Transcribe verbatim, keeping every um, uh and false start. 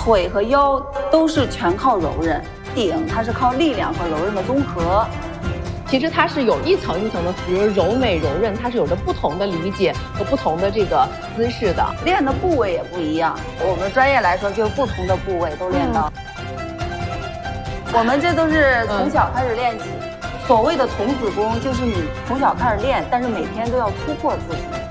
腿和腰都是全靠柔韧，顶它是靠力量和柔韧的综合。 其实它是有一层一层的，比如柔美柔韧，它是有着不同的理解和不同的这个姿势的， 练的部位也不一样。我们专业来说，就是不同的部位都练到。嗯、我们这都是从小开始练起。嗯、所谓的童子功，就是你从小开始练，但是每天都要突破自己。